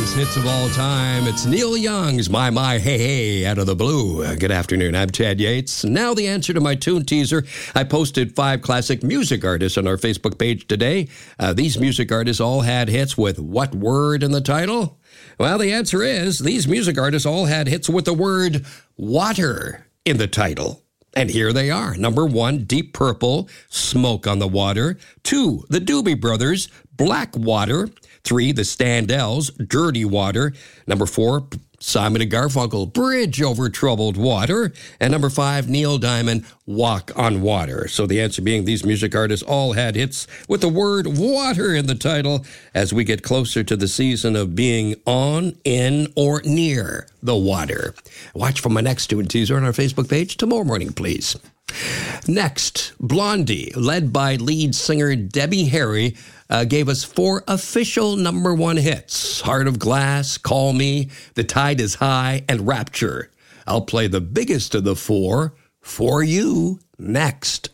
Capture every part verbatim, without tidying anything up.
greatest hits of all time. It's Neil Young's My My Hey Hey out of the blue. Uh, good afternoon. I'm Chad Yates. Now the answer to my tune teaser. I posted five classic music artists on our Facebook page today. Uh, these music artists all had hits with what word in the title? Well, the answer is these music artists all had hits with the word water in the title. And here they are. Number one, Deep Purple, Smoke on the Water. Two, the Doobie Brothers, Black Water. Three, the Standells, Dirty Water. Number four, Simon and Garfunkel, Bridge Over Troubled Water. And number five, Neil Diamond, Walk on Water. So the answer being these music artists all had hits with the word water in the title as we get closer to the season of being on, in, or near the water. Watch for my next tune teaser on our Facebook page tomorrow morning, please. Next, Blondie, led by lead singer Debbie Harry, uh, gave us four official number one hits: Heart of Glass, Call Me, The Tide is High, and Rapture. I'll play the biggest of the four for you next.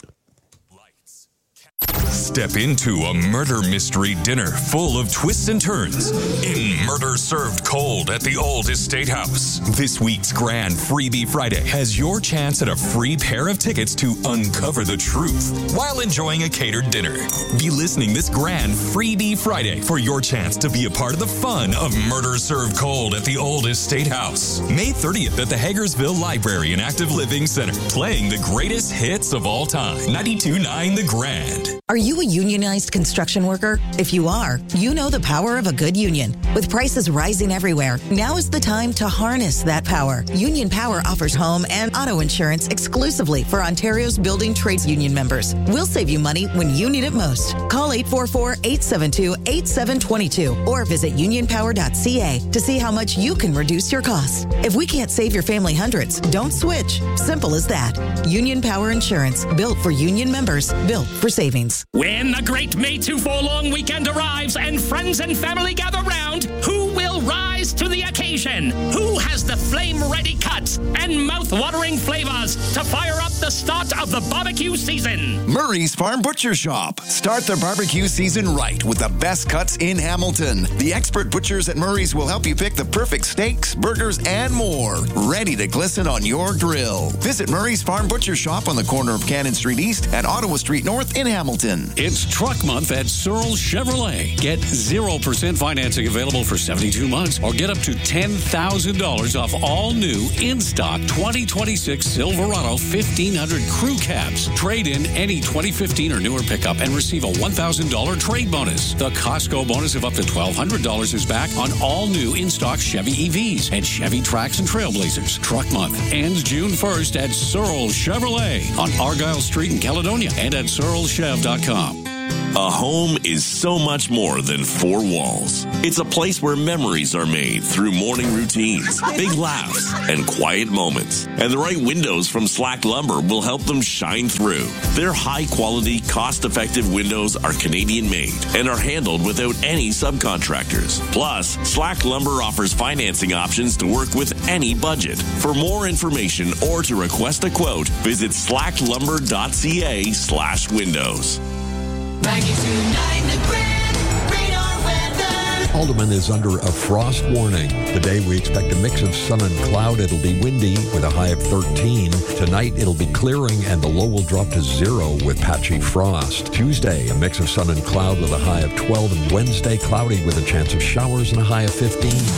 Step into a murder mystery dinner full of twists and turns in Murder Served Cold at the Old Estate House. This week's Grand Freebie Friday has your chance at a free pair of tickets to uncover the truth while enjoying a catered dinner. Be listening this Grand Freebie Friday for your chance to be a part of the fun of Murder Served Cold at the Old Estate House. May thirtieth at the Hagersville Library and Active Living Center, playing the greatest hits of all time. ninety-two point nine The Grand. Are you a unionized construction worker? If you are, you know the power of a good union. With prices rising everywhere, now is the time to harness that power. Union Power offers home and auto insurance exclusively for Ontario's building trades union members. We'll save you money when you need it most. Call eight four four, eight seven two, eight seven two two or visit union power dot c a to see how much you can reduce your costs. If we can't save your family hundreds, don't switch. Simple as that. Union Power Insurance, built for union members, built for savings. When the great May two four long weekend arrives and friends and family gather round, who will rise to the occasion? Who has the flame-ready cuts and mouth-watering flavors to fire up the start of the barbecue season? Murray's Farm Butcher Shop. Start the barbecue season right with the best cuts in Hamilton. The expert butchers at Murray's will help you pick the perfect steaks, burgers, and more, ready to glisten on your grill. Visit Murray's Farm Butcher Shop on the corner of Cannon Street East and Ottawa Street North in Hamilton. It's Truck Month at Searle Chevrolet. Get zero percent financing available for seventy-two months or get up to ten thousand dollars off all new in-stock twenty twenty-six Silverado fifteen hundred crew cabs. Trade in any twenty fifteen or newer pickup and receive a one thousand dollars trade bonus. The Costco bonus of up to twelve hundred dollars is back on all new in-stock Chevy E Vs and Chevy Trax and Trailblazers. Truck Month ends June first at Searle Chevrolet on Argyle Street in Caledonia and at searle chev dot com. A home is so much more than four walls. It's a place where memories are made through morning routines, big laughs, and quiet moments. And the right windows from Slack Lumber will help them shine through. Their high-quality, cost-effective windows are Canadian-made and are handled without any subcontractors. Plus, Slack Lumber offers financing options to work with any budget. For more information or to request a quote, visit slack lumber dot c a slash windows. ninety-two point nine The Grand Radar Weather. Alderman is under a frost warning. Today we expect a mix of sun and cloud. It'll be windy with a high of thirteen. Tonight it'll be clearing and the low will drop to zero with patchy frost. Tuesday, a mix of sun and cloud with a high of twelve. And Wednesday, cloudy with a chance of showers and a high of fifteen.